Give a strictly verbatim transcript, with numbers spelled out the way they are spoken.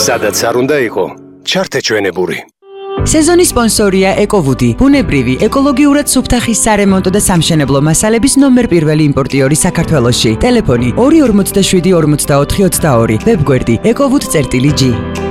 სადაც არ უნდა იყო, ჩართე ჩვენებური. სეზონის სპონსორია ეკოვუდი, ბუნებრივი, ეკოლოგიურად სუფთა ხის სარემონტო და სამშენებლო მასალების ნომერ პირველი იმპორტიორი საქართველოში. ტელეფონი ორი ორმოცდაშვიდი ორმოცდაოთხი ოცდაორი, ვებგვერდი ეკოვუდ.გი.